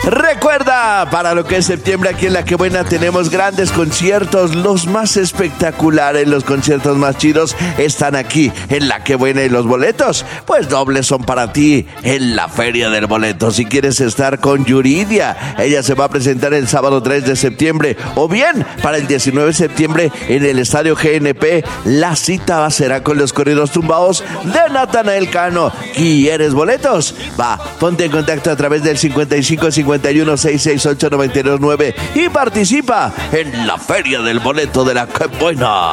Recuerda, para lo que es septiembre aquí en La Que Buena tenemos grandes conciertos, los más espectaculares, los conciertos más chidos están aquí en La Que Buena y los boletos, pues dobles son para ti en la Feria del Boleto. Si quieres estar con Yuridia, ella se va a presentar el sábado 3 de septiembre, o bien para el 19 de septiembre en el Estadio GNP, la cita será con los corridos tumbados de Natanael Cano. ¿Quieres boletos? Va, ponte en contacto a través del 55 51 668 929 y participa en la Feria del Boleto de La Que Buena.